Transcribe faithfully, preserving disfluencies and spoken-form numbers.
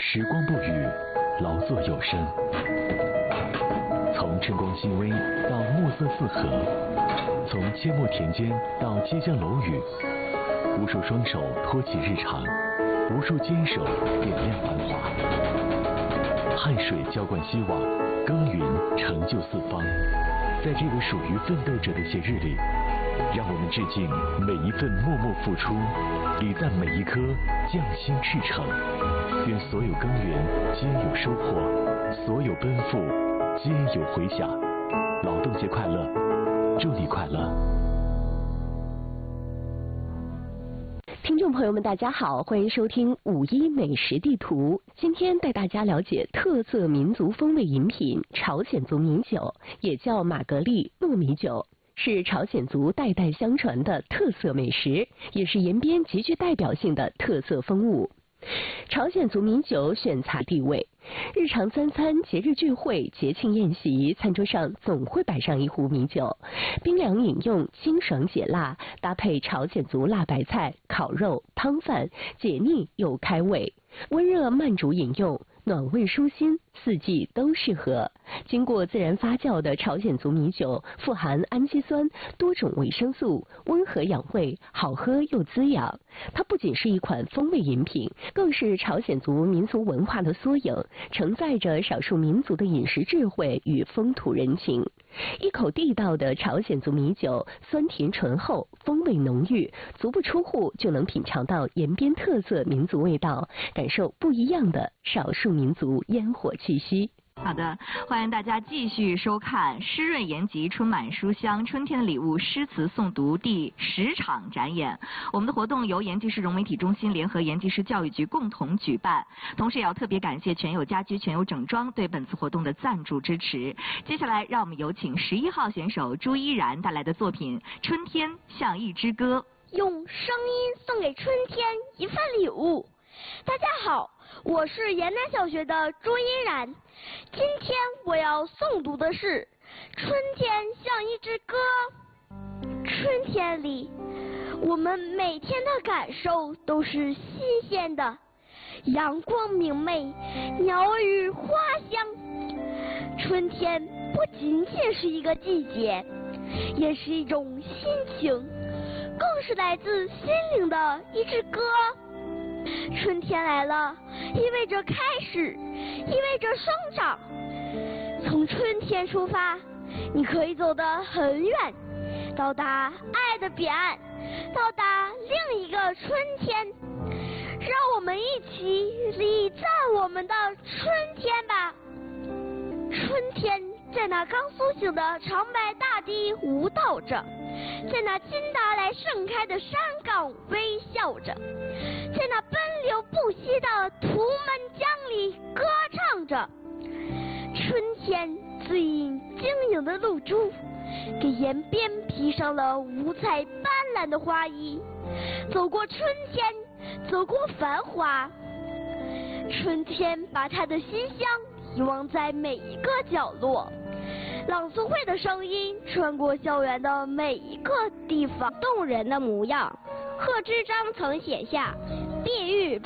时光不语，劳作有声。从晨光熹微到暮色四合，从阡陌田间到街巷楼宇，无数双手托起日常，无数坚守点亮繁华。汗水浇灌希望，耕耘成就四方。在这个属于奋斗者的节日里，让我们致敬每一份默默付出，礼赞每一颗匠心赤诚。愿所有耕耘皆有收获，所有奔赴皆有回响。劳动节快乐，祝你快乐！ 听众朋友们，大家好，欢迎收听五一美食地图。今天带大家了解特色民族风味饮品朝鲜族米酒，也叫玛格丽糯米酒，是朝鲜族代代相传的特色美食，也是延边极具代表性的特色风物。朝鲜族米酒选材地位，日常三餐、节日聚会、节庆宴席，餐桌上总会摆上一壶米酒，冰凉饮用，清爽解辣，搭配朝鲜族辣白菜、烤肉、汤饭，解腻又开胃。温热慢煮饮用，暖胃舒心，四季都适合。经过自然发酵的朝鲜族米酒，富含氨基酸、多种维生素，温和养胃，好喝又滋养。它不仅是一款风味饮品，更是朝鲜族民族文化的缩影，承载着少数民族的饮食智慧与风土人情。一口地道的朝鲜族米酒，酸甜醇厚，风味浓郁，足不出户就能品尝到延边特色民族味道，感受不一样的少数民族烟火气息。 好的，欢迎大家继续收看诗润延吉，春满书香，春天的礼物诗词诵读第十场展演。我们的活动由延吉市融媒体中心联合延吉市教育局共同举办，同时也要特别感谢全友家居、全友整装对本次活动的赞助支持。接下来，让我们有请十一号选手朱依然带来的作品《春天像一支歌》， 用声音送给春天一份礼物。大家好，我是延南小学的朱依然。今天我要诵读的是《春天像一支歌》。春天里，我们每天的感受都是新鲜的，阳光明媚，鸟语花香。春天不仅仅是一个季节，也是一种心情，更是来自心灵的一支歌。春天来了，意味着开始，意味着生长。从春天出发，你可以走得很远，到达爱的彼岸，到达另一个春天。让我们一起礼赞我们的春天吧。春天在那刚苏醒的长白大地舞蹈着，在那金达莱盛开的山岗微笑着，在那奔流不息的图们江里歌唱着。春天最引晶莹的露珠，给沿边披上了五彩斑斓的花衣。走过春天，走过繁华，春天把它的馨香遗忘在每一个角落。朗诵会的声音穿过校园的每一个地方， 动人的模样。贺知章曾写下碧玉